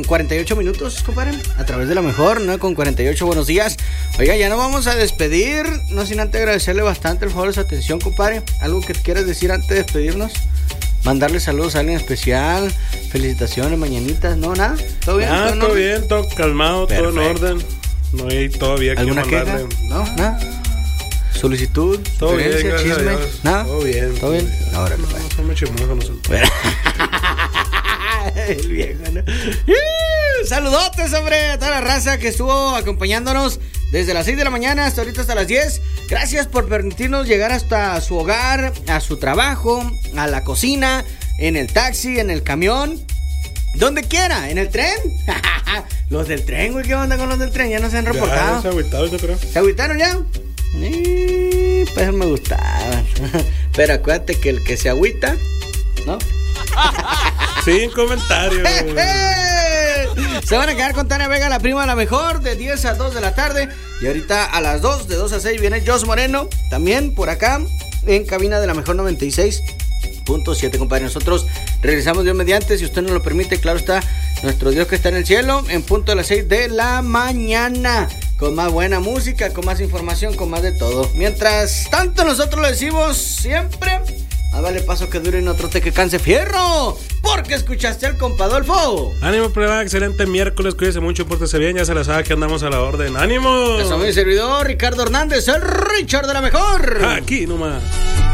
48 minutos, compadre. A través de la mejor, ¿no? Con 48, buenos días. Oiga, ya nos vamos a despedir. No sin antes agradecerle bastante el favor de su atención, compadre. ¿Algo que quieras decir antes de despedirnos? Mandarle saludos a alguien especial. Felicitaciones, mañanitas. ¿No? ¿Nada? ¿Todo bien? Todo bien, todo calmado, perfecto. todo en orden. No hay todavía que ¿alguna mandarle. queja? ¿No? ¿Nada? ¿Solicitud? Todo bien, ¿sugerencia? gracias ¿Chisme? a Dios. ¿Nada? Todo bien. ¿Todo bien? Ahora, no somos chismosos nosotros. El viejo, ¿no? Saludotes, hombre, a toda la raza que estuvo acompañándonos desde las 6 de la mañana hasta ahorita, hasta las 10. Gracias por permitirnos llegar hasta su hogar, a su trabajo, a la cocina, en el taxi, en el camión, donde quiera, en el tren. Los del tren, güey, ¿qué onda con los del tren? Ya no se han reportado. Ya se agüitaron, yo creo. ¿Se agüitaron ya? Pues me gustaban. Pero acuérdate que el que se agüita, ¿no? Sin comentarios. Se van a quedar con Tania Vega, la prima de la mejor, de 10 a 2 de la tarde. Y ahorita a las 2, de 2 a 6, viene Jos Moreno, también por acá, en cabina de la mejor 96.7, compadre. Nosotros regresamos Dios mediante, si usted nos lo permite, claro está, nuestro Dios que está en el cielo, en punto de las 6 de la mañana. Con más buena música, con más información, con más de todo. Mientras tanto, nosotros lo decimos siempre: a darle paso que dure y no trote que canse fierro. Porque escuchaste al compa Adolfo. Ánimo, prueba, excelente miércoles, cuídese mucho, pórtese bien, ya se la sabe que andamos a la orden. ¡Ánimo! Yo soy mi servidor, Ricardo Hernández, el Richard de la mejor. Aquí nomás.